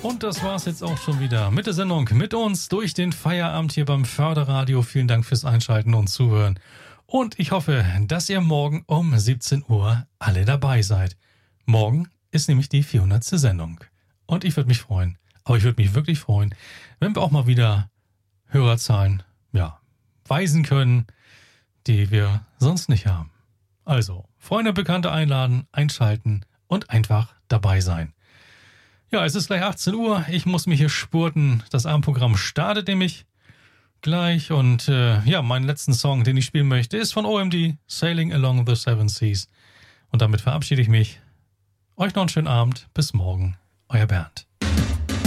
Und das war's jetzt auch schon wieder mit der Sendung mit uns durch den Feierabend hier beim Förderradio. Vielen Dank fürs Einschalten und Zuhören. Und ich hoffe, dass ihr morgen um 17 Uhr alle dabei seid. Morgen ist nämlich die 400. Sendung. Und ich würde mich freuen, aber ich würde mich wirklich freuen, wenn wir auch mal wieder Hörerzahlen, weisen können, die wir sonst nicht haben. Also, Freunde, Bekannte einladen, einschalten und einfach dabei sein. Ja, es ist gleich 18 Uhr. Ich muss mich hier spurten. Das Abendprogramm startet nämlich gleich. Und meinen letzten Song, den ich spielen möchte, ist von OMD, Sailing Along the Seven Seas. Und damit verabschiede ich mich. Euch noch einen schönen Abend. Bis morgen. Euer Bernd.